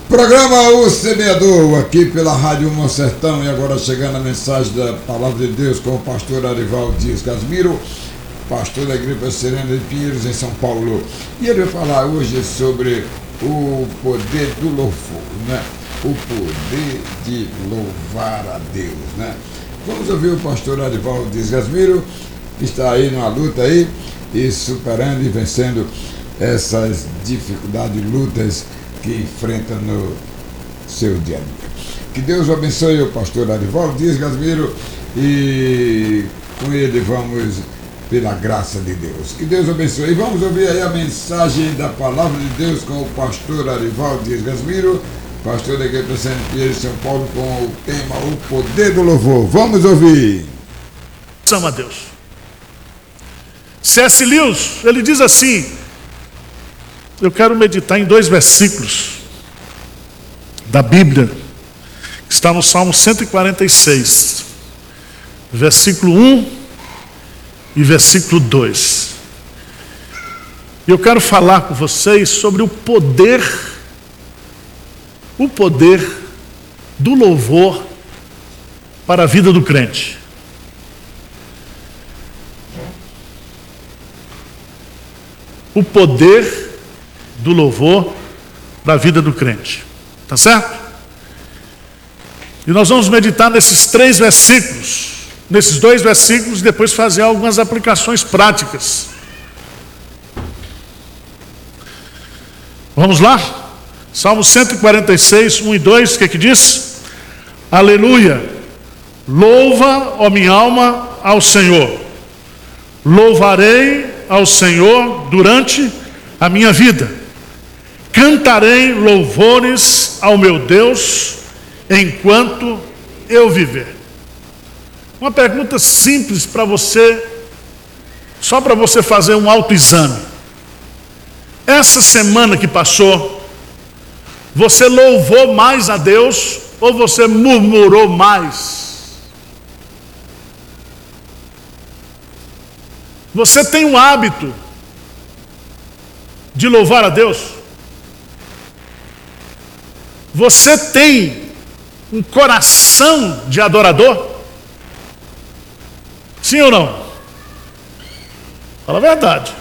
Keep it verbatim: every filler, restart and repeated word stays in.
Programa O Semeador, aqui pela Rádio Monsertão, e agora chegando a mensagem da Palavra de Deus com o pastor Arivaldo Dias Casimiro, pastor da Igreja Serena de Pinheiros, em São Paulo. E ele vai falar hoje sobre o poder do louvor, né? O poder de louvar a Deus, né? Vamos ouvir o pastor Arivaldo Dias Casimiro, que está aí numa luta aí, e superando e vencendo essas dificuldades e lutas que enfrenta no seu dia a dia. Que Deus abençoe o pastor Arivaldo Dias Casimiro, e com ele vamos pela graça de Deus. Que Deus abençoe. E vamos ouvir aí a mensagem da Palavra de Deus com o pastor Arivaldo Dias Casimiro, pastor da Igreja Serena de Pinheiros, São Paulo, com o tema O Poder do Louvor. Vamos ouvir. Chama a Deus. C S Lewis, ele diz assim: eu quero meditar em dois versículos da Bíblia, que está no Salmo cento e quarenta e seis, versículo um e versículo dois. E eu quero falar com vocês sobre o poder, o poder do louvor para a vida do crente. O poder do louvor da vida do crente, tá certo? E nós vamos meditar nesses três versículos, nesses dois versículos, e depois fazer algumas aplicações práticas. Vamos lá? Salmo cento e quarenta e seis, um e dois, o que é que diz? Aleluia! Louva, ó minha alma, ao Senhor. Louvarei ao Senhor durante a minha vida. Cantarei louvores ao meu Deus enquanto eu viver. Uma pergunta simples para você, só para você fazer um autoexame. Essa semana que passou, você louvou mais a Deus ou você murmurou mais? Você tem um hábito de louvar a Deus? Você tem um coração de adorador? Sim ou não? Fala a verdade.